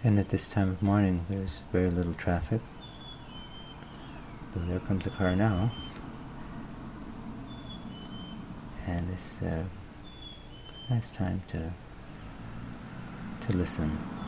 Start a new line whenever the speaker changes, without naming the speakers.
And at this time of morning there's very little traffic, though there comes a car now. And it's a nice time to listen.